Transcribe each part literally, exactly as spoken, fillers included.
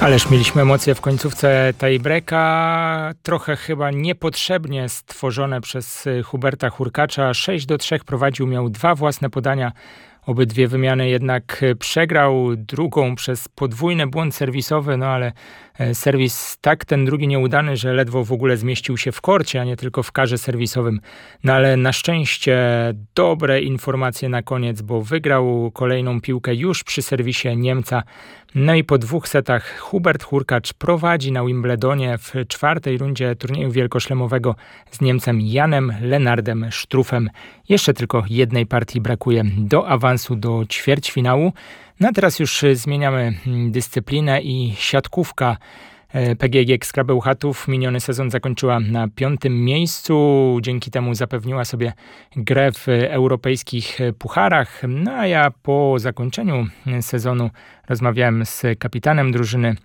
Ależ mieliśmy emocje w końcówce tiebreaka, trochę chyba niepotrzebnie stworzone przez Huberta Hurkacza. sześć do trzech prowadził, miał dwa własne podania. Obydwie wymiany jednak przegrał, drugą przez podwójny błąd serwisowy, no ale serwis tak ten drugi nieudany, że ledwo w ogóle zmieścił się w korcie, a nie tylko w karze serwisowym. No ale na szczęście dobre informacje na koniec, bo wygrał kolejną piłkę już przy serwisie Niemca. No i po dwóch setach Hubert Hurkacz prowadzi na Wimbledonie w czwartej rundzie turnieju wielkoszlemowego z Niemcem Janem Lennardem Struffem. Jeszcze tylko jednej partii brakuje do awansu do ćwierćfinału. No a teraz już zmieniamy dyscyplinę i siatkówka P G G Skra Bełchatów miniony sezon zakończyła na piątym miejscu. Dzięki temu zapewniła sobie grę w europejskich pucharach. No a ja po zakończeniu sezonu rozmawiałem z kapitanem drużyny,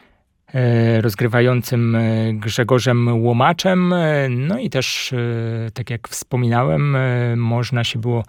rozgrywającym Grzegorzem Łomaczem. No i też, tak jak wspominałem, można się było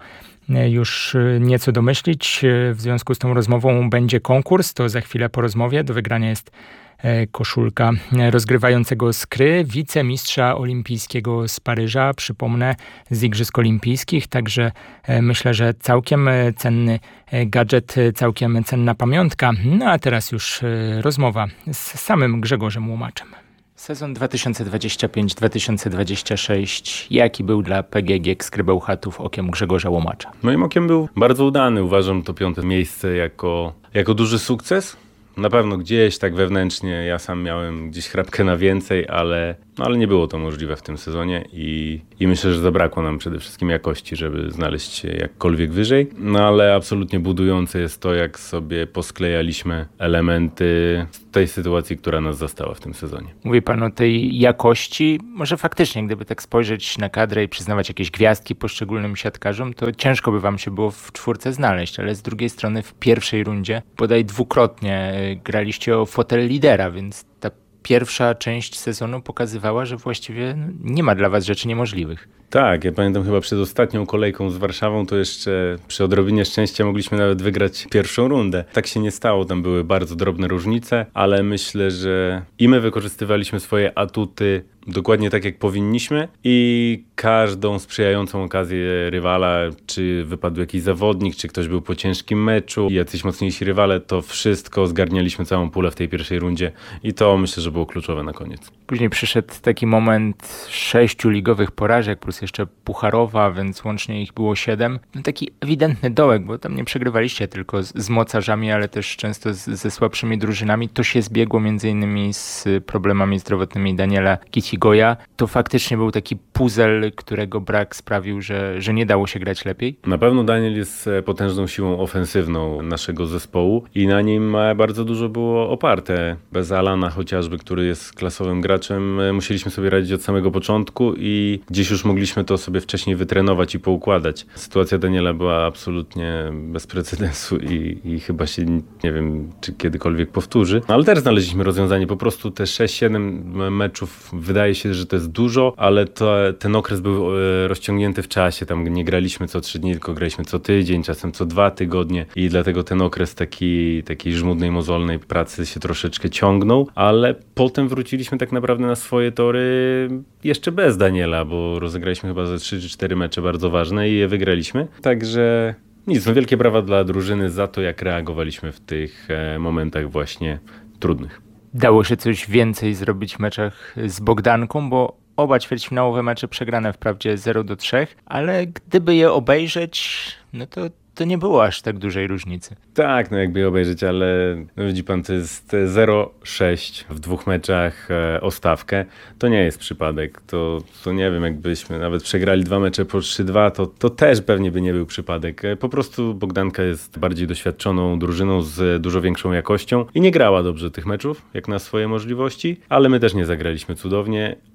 już nieco domyślić. W związku z tą rozmową będzie konkurs. To za chwilę po rozmowie. Do wygrania jest koszulka rozgrywającego Skry, wicemistrza olimpijskiego z Paryża, przypomnę, z Igrzysk Olimpijskich, także myślę, że całkiem cenny gadżet, całkiem cenna pamiątka. No a teraz już rozmowa z samym Grzegorzem Łomaczem. Sezon dwa tysiące dwudziesty piąty dwa tysiące dwudziesty szósty, jaki był dla P G G Skry Bełchatów okiem Grzegorza Łomacza? Moim okiem był bardzo udany. Uważam to piąte miejsce jako, jako duży sukces. Na pewno gdzieś tak wewnętrznie ja sam miałem gdzieś chrapkę na więcej, ale, no ale nie było to możliwe w tym sezonie i, i myślę, że zabrakło nam przede wszystkim jakości, żeby znaleźć się jakkolwiek wyżej. No ale absolutnie budujące jest to, jak sobie posklejaliśmy elementy tej sytuacji, która nas zastała w tym sezonie. Mówi pan o tej jakości. Może faktycznie, gdyby tak spojrzeć na kadrę i przyznawać jakieś gwiazdki poszczególnym siatkarzom, to ciężko by wam się było w czwórce znaleźć, ale z drugiej strony w pierwszej rundzie bodaj dwukrotnie graliście o fotel lidera, więc ta pierwsza część sezonu pokazywała, że właściwie nie ma dla was rzeczy niemożliwych. Tak, ja pamiętam chyba przed ostatnią kolejką z Warszawą, to jeszcze przy odrobinie szczęścia mogliśmy nawet wygrać pierwszą rundę. Tak się nie stało, tam były bardzo drobne różnice, ale myślę, że i my wykorzystywaliśmy swoje atuty dokładnie tak, jak powinniśmy i każdą sprzyjającą okazję rywala, czy wypadł jakiś zawodnik, czy ktoś był po ciężkim meczu i jacyś mocniejsi rywale, to wszystko zgarnialiśmy całą pulę w tej pierwszej rundzie i to myślę, że było kluczowe na koniec. Później przyszedł taki moment sześciu ligowych porażek, plus jeszcze pucharowa, więc łącznie ich było siedem. No taki ewidentny dołek, bo tam nie przegrywaliście tylko z, z mocarzami, ale też często z, ze słabszymi drużynami. To się zbiegło między innymi z problemami zdrowotnymi Daniela Kicigoja. To faktycznie był taki puzzle, którego brak sprawił, że, że nie dało się grać lepiej. Na pewno Daniel jest potężną siłą ofensywną naszego zespołu i na nim bardzo dużo było oparte. Bez Alana chociażby, który jest klasowym graczem, musieliśmy sobie radzić od samego początku i gdzieś już mogliśmy to sobie wcześniej wytrenować i poukładać. Sytuacja Daniela była absolutnie bez precedensu i, i chyba się, nie wiem, czy kiedykolwiek powtórzy. No, ale też znaleźliśmy rozwiązanie. Po prostu te sześć siedem meczów wydaje się, że to jest dużo, ale to, ten okres był rozciągnięty w czasie. Tam nie graliśmy co trzy dni, tylko graliśmy co tydzień, czasem co dwa tygodnie i dlatego ten okres taki, takiej żmudnej, mozolnej pracy się troszeczkę ciągnął, ale potem wróciliśmy tak naprawdę na swoje tory jeszcze bez Daniela, bo rozegraliśmy chyba ze trzy czy cztery mecze bardzo ważne i je wygraliśmy. Także nic, no wielkie brawa dla drużyny za to, jak reagowaliśmy w tych e, momentach właśnie trudnych. Dało się coś więcej zrobić w meczach z Bogdanką, bo oba ćwierćfinałowe mecze przegrane wprawdzie zero do trzech, ale gdyby je obejrzeć, no to to nie było aż tak dużej różnicy. Tak, no jakby je obejrzeć, ale no widzi pan, to jest zero sześć w dwóch meczach e, o stawkę. To nie jest przypadek. To, to nie wiem, jakbyśmy nawet przegrali dwa mecze po trzy dwa, to, to też pewnie by nie był przypadek. E, po prostu Bogdanka jest bardziej doświadczoną drużyną z dużo większą jakością i nie grała dobrze tych meczów, jak na swoje możliwości, ale my też nie zagraliśmy cudownie.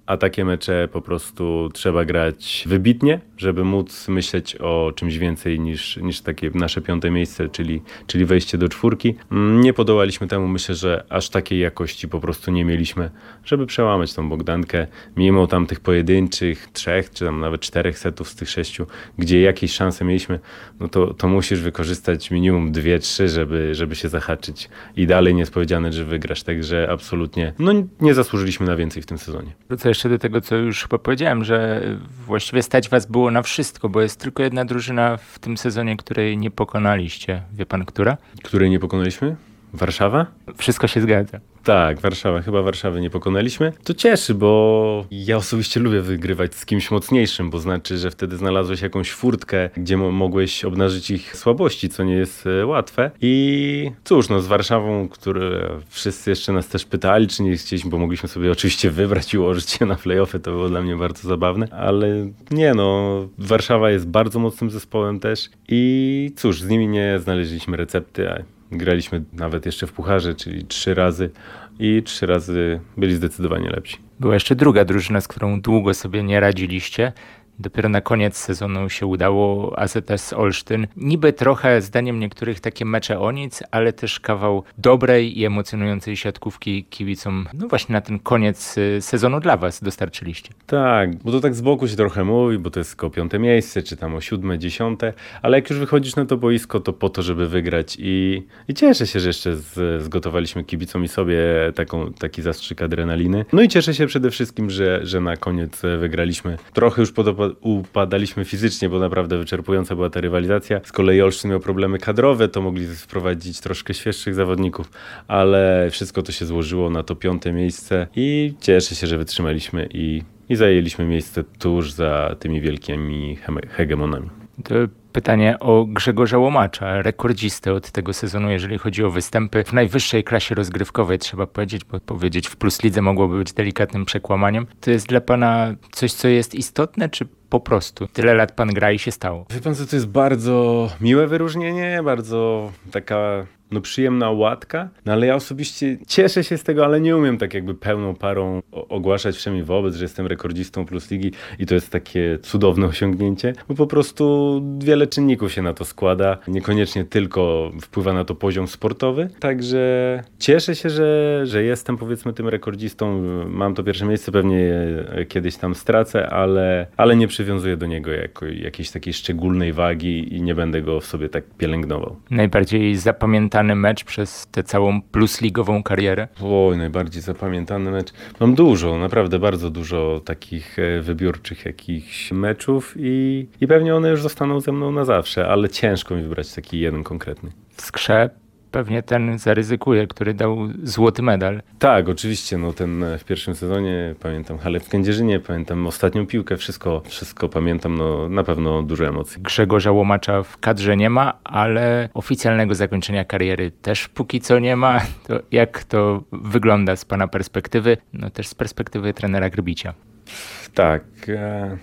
a takie mecze po prostu trzeba grać wybitnie, żeby móc myśleć o czymś więcej niż, niż takie nasze piąte miejsce, czyli, czyli wejście do czwórki. Nie podołaliśmy temu, myślę, że aż takiej jakości po prostu nie mieliśmy, żeby przełamać tą Bogdankę, mimo tam tych pojedynczych trzech, czy tam nawet czterech setów z tych sześciu, gdzie jakieś szanse mieliśmy, no to, to musisz wykorzystać minimum dwie, trzy, żeby, żeby się zahaczyć i dalej nie jest powiedziane, że wygrasz, także absolutnie, no nie zasłużyliśmy na więcej w tym sezonie. Wrócę jeszcze do tego, co już chyba powiedziałem, że właściwie stać was było na wszystko, bo jest tylko jedna drużyna w tym sezonie, której nie pokonaliście. Wie pan, która? Której nie pokonaliśmy? Warszawa? Wszystko się zgadza. Tak, Warszawa. Chyba Warszawy nie pokonaliśmy. To cieszy, bo ja osobiście lubię wygrywać z kimś mocniejszym, bo znaczy, że wtedy znalazłeś jakąś furtkę, gdzie mo- mogłeś obnażyć ich słabości, co nie jest e, łatwe. I cóż, no z Warszawą, które wszyscy jeszcze nas też pytali, czy nie chcieliśmy, bo mogliśmy sobie oczywiście wybrać i ułożyć się na play-offy, to było dla mnie bardzo zabawne, ale nie no, Warszawa jest bardzo mocnym zespołem też i cóż, z nimi nie znaleźliśmy recepty, a graliśmy nawet jeszcze w pucharze, czyli trzy razy i trzy razy byli zdecydowanie lepsi. Była jeszcze druga drużyna, z którą długo sobie nie radziliście. Dopiero na koniec sezonu się udało, A Z S Olsztyn. Niby trochę, zdaniem niektórych, takie mecze o nic, ale też kawał dobrej i emocjonującej siatkówki kibicom. No właśnie na ten koniec sezonu dla was dostarczyliście. Tak, bo to tak z boku się trochę mówi, bo to jest tylko piąte miejsce, czy tam o siódme, dziesiąte, ale jak już wychodzisz na to boisko, to po to, żeby wygrać i, i cieszę się, że jeszcze z, zgotowaliśmy kibicom i sobie taką, taki zastrzyk adrenaliny. No i cieszę się przede wszystkim, że, że na koniec wygraliśmy. Trochę już podoba upadaliśmy fizycznie, bo naprawdę wyczerpująca była ta rywalizacja. Z kolei Olsztyn miał problemy kadrowe, to mogli wprowadzić troszkę świeższych zawodników, ale wszystko to się złożyło na to piąte miejsce i cieszę się, że wytrzymaliśmy i, i zajęliśmy miejsce tuż za tymi wielkimi hegemonami. To pytanie o Grzegorza Łomacza, rekordzistę od tego sezonu, jeżeli chodzi o występy w najwyższej klasie rozgrywkowej, trzeba powiedzieć, bo powiedzieć w Plus Lidze mogłoby być delikatnym przekłamaniem. To jest dla pana coś, co jest istotne, czy po prostu tyle lat pan gra i się stało? Wie pan co, to jest bardzo miłe wyróżnienie, bardzo taka no przyjemna łatka, no ale ja osobiście cieszę się z tego, ale nie umiem tak jakby pełną parą ogłaszać wszemi wobec, że jestem rekordzistą Plus Ligi i to jest takie cudowne osiągnięcie, bo po prostu wiele czynników się na to składa, niekoniecznie tylko wpływa na to poziom sportowy, także cieszę się, że, że jestem powiedzmy tym rekordzistą, mam to pierwsze miejsce, pewnie je kiedyś tam stracę, ale, ale nie przywiązuję do niego jako jakiejś takiej szczególnej wagi i nie będę go w sobie tak pielęgnował. Najbardziej zapamiętany mecz przez tę całą plusligową karierę? Oj, najbardziej zapamiętany mecz. Mam dużo, naprawdę bardzo dużo takich wybiórczych jakichś meczów i, i pewnie one już zostaną ze mną na zawsze, ale ciężko mi wybrać taki jeden konkretny. W Skrze pewnie ten zaryzykuje, który dał złoty medal. Tak, oczywiście, no ten w pierwszym sezonie, pamiętam halę w Kędzierzynie, pamiętam ostatnią piłkę, wszystko, wszystko pamiętam, no na pewno dużo emocji. Grzegorza Łomacza w kadrze nie ma, ale oficjalnego zakończenia kariery też póki co nie ma. To jak to wygląda z pana perspektywy, no też z perspektywy trenera Grbicia? Tak, e,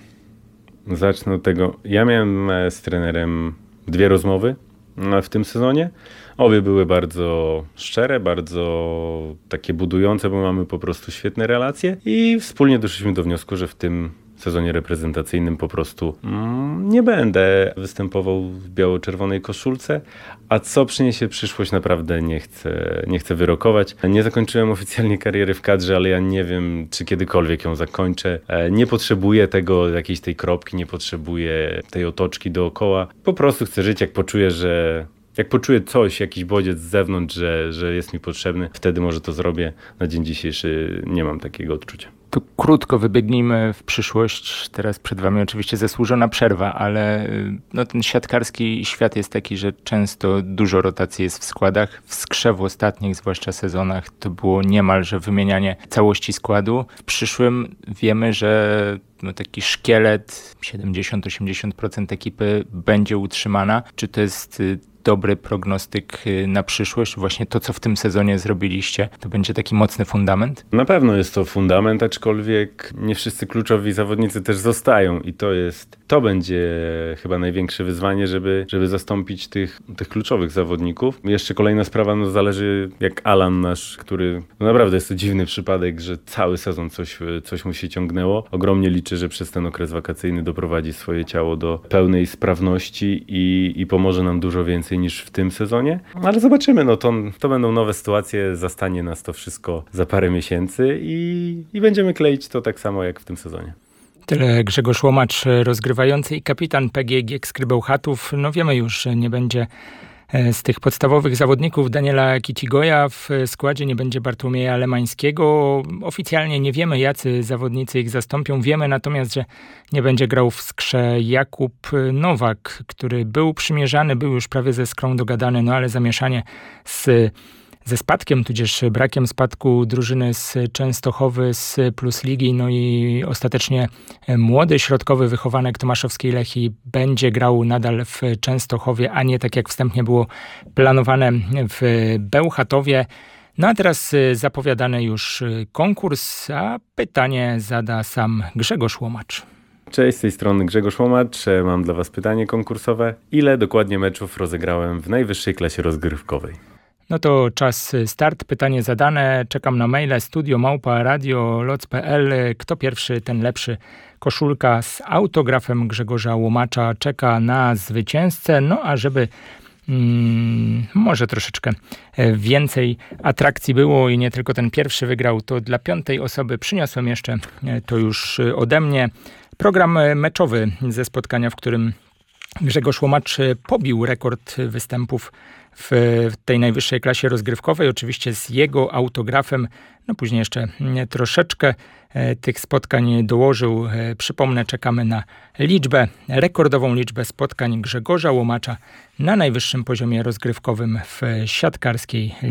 zacznę od tego. Ja miałem z trenerem dwie rozmowy w tym sezonie. Obie były bardzo szczere, bardzo takie budujące, bo mamy po prostu świetne relacje i wspólnie doszliśmy do wniosku, że w tym sezonie reprezentacyjnym po prostu mm, nie będę występował w biało-czerwonej koszulce, a co przyniesie przyszłość naprawdę nie chcę, nie chcę wyrokować. Nie zakończyłem oficjalnie kariery w kadrze, ale ja nie wiem, czy kiedykolwiek ją zakończę. Nie potrzebuję tego, jakiejś tej kropki, nie potrzebuję tej otoczki dookoła. Po prostu chcę żyć, jak poczuję, że Jak poczuję coś, jakiś bodziec z zewnątrz, że, że jest mi potrzebny, wtedy może to zrobię. Na dzień dzisiejszy nie mam takiego odczucia. To krótko wybiegnijmy w przyszłość. Teraz przed wami oczywiście zasłużona przerwa, ale no, ten siatkarski świat jest taki, że często dużo rotacji jest w składach. W Skrze w ostatnich, zwłaszcza sezonach, to było niemalże wymienianie całości składu. W przyszłym wiemy, że no, taki szkielet siedemdziesiąt do osiemdziesięciu procent ekipy będzie utrzymana. Czy to jest dobry prognostyk na przyszłość? Właśnie to, co w tym sezonie zrobiliście, to będzie taki mocny fundament? Na pewno jest to fundament, aczkolwiek aczkolwiek nie wszyscy kluczowi zawodnicy też zostają i to jest, to będzie chyba największe wyzwanie, żeby, żeby zastąpić tych, tych kluczowych zawodników. Jeszcze kolejna sprawa, no zależy jak Alan nasz, który, no naprawdę jest to dziwny przypadek, że cały sezon coś, coś mu się ciągnęło. Ogromnie liczę, że przez ten okres wakacyjny doprowadzi swoje ciało do pełnej sprawności i, i pomoże nam dużo więcej niż w tym sezonie. Ale zobaczymy, no to, to będą nowe sytuacje, zastanie nas to wszystko za parę miesięcy i, i będziemy kleić to tak samo jak w tym sezonie. Tyle Grzegorz Łomacz, rozgrywający i kapitan P G G Skrybeł-Chatów. No wiemy już, że nie będzie z tych podstawowych zawodników Daniela Kicigoja w składzie, nie będzie Bartłomieja Lemańskiego. Oficjalnie nie wiemy, jacy zawodnicy ich zastąpią. Wiemy natomiast, że nie będzie grał w skrze Jakub Nowak, który był przymierzany, był już prawie ze Skrą dogadany, no ale zamieszanie z ze spadkiem, tudzież brakiem spadku drużyny z Częstochowy, z Plus Ligi, no i ostatecznie młody środkowy wychowanek Tomaszowskiej Lechii będzie grał nadal w Częstochowie, a nie tak jak wstępnie było planowane w Bełchatowie. No a teraz zapowiadany już konkurs, a pytanie zada sam Grzegorz Łomacz. Cześć, z tej strony Grzegorz Łomacz. Mam dla Was pytanie konkursowe. Ile dokładnie meczów rozegrałem w najwyższej klasie rozgrywkowej? No to czas start, pytanie zadane, czekam na maile studio małpa radio loc kropka p l. Kto pierwszy, ten lepszy. Koszulka z autografem Grzegorza Łomacza czeka na zwycięzcę. No a żeby hmm, może troszeczkę więcej atrakcji było i nie tylko ten pierwszy wygrał, to dla piątej osoby przyniosłem jeszcze, to już ode mnie, program meczowy ze spotkania, w którym Grzegorz Łomacz pobił rekord występów w tej najwyższej klasie rozgrywkowej, oczywiście z jego autografem. No później jeszcze troszeczkę tych spotkań dołożył. Przypomnę, czekamy na liczbę, rekordową liczbę spotkań Grzegorza Łomacza na najwyższym poziomie rozgrywkowym w siatkarskiej